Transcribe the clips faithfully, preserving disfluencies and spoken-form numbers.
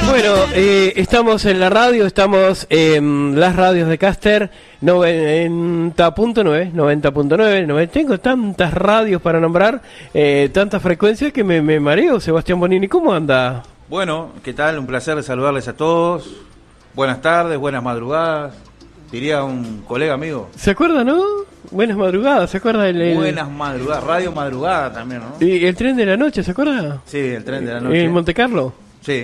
Bueno, eh, estamos en la radio, estamos en las radios de Caster, noventa punto nueve, noventa punto nueve, tengo tantas radios para nombrar, eh, tantas frecuencias que me, me mareo. Sebastián Bonini, ¿cómo anda? Bueno, ¿qué tal? Un placer de saludarles a todos. Buenas tardes, buenas madrugadas, diría un colega amigo. ¿Se acuerda, no? Buenas madrugadas, ¿se acuerda? El, el... Buenas madrugadas, radio madrugada también, ¿no? ¿Y el tren de la noche, se acuerda? Sí, el tren de la noche. ¿En Monte Carlo? Sí.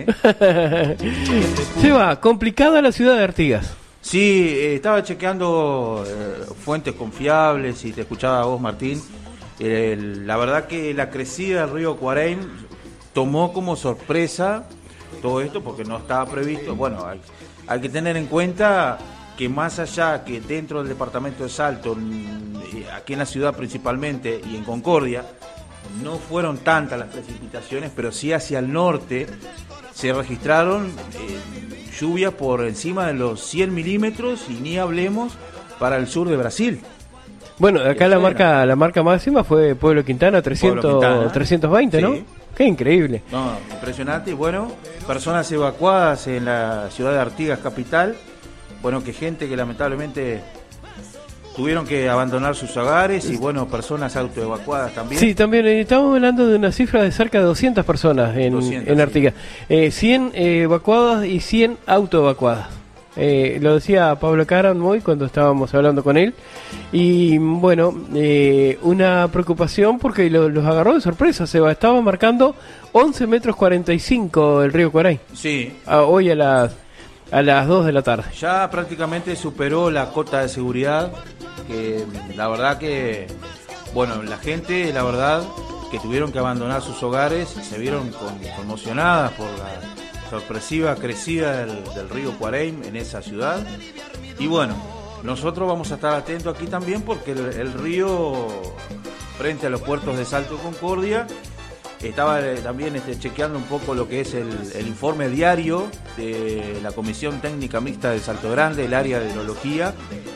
Seba, complicada la ciudad de Artigas. Sí, eh, estaba chequeando eh, fuentes confiables y te escuchaba a vos, Martín. Eh, la verdad que la crecida del río Cuareim tomó como sorpresa todo esto porque no estaba previsto. Bueno, hay, hay que tener en cuenta que más allá que dentro del departamento de Salto, aquí en la ciudad principalmente y en Concordia, no fueron tantas las precipitaciones, pero sí hacia el norte se registraron eh, lluvias por encima de los cien milímetros y ni hablemos para el sur de Brasil. Bueno, acá la marca la marca máxima fue Pueblo Quintana, trescientos, Pueblo Quintana. trescientos veinte, ¿no? Sí. Qué increíble. No, impresionante. Y bueno, personas evacuadas en la ciudad de Artigas capital. Bueno, que gente que lamentablemente tuvieron que abandonar sus hogares y bueno, personas autoevacuadas también. Sí, también eh, estamos hablando de una cifra de cerca de doscientas personas en, doscientas, en Artigas. Sí. Eh, cien eh, evacuadas y cien autoevacuadas. Eh, lo decía Pablo Caran hoy cuando estábamos hablando con él. Y bueno, eh, una preocupación porque lo, los agarró de sorpresa. Se estaba marcando once metros cuarenta y cinco el río Cuareim. Sí. A, hoy a las, a las dos de la tarde. Ya prácticamente superó la cota de seguridad. Que la verdad que, bueno, la gente, la verdad, que tuvieron que abandonar sus hogares, se vieron con, conmocionadas por la sorpresiva crecida del, del río Cuareim en esa ciudad. Y bueno, nosotros vamos a estar atentos aquí también porque el, el río, frente a los puertos de Salto Concordia, estaba eh, también este, chequeando un poco lo que es el, el informe diario de la Comisión Técnica Mixta de Salto Grande, el área de hidrología.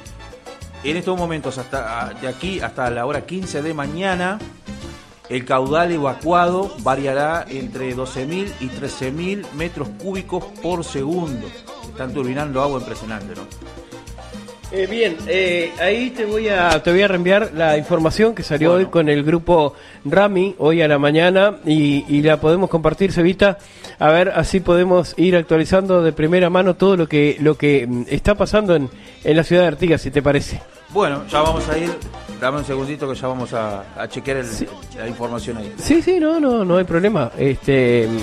En estos momentos, hasta de aquí hasta la hora quince de mañana, el caudal evacuado variará entre doce mil y trece mil metros cúbicos por segundo. Están turbinando agua impresionante, ¿no? Eh, bien, eh, ahí te voy a te voy a reenviar la información que salió bueno. hoy con el grupo Rami, hoy a la mañana, y, y la podemos compartir, Cevita, a ver, así podemos ir actualizando de primera mano todo lo que lo que está pasando en, en la ciudad de Artigas, si te parece. Bueno, ya vamos a ir, dame un segundito que ya vamos a, a chequear el, sí. la información ahí. Sí, sí, no, no, no hay problema. Este...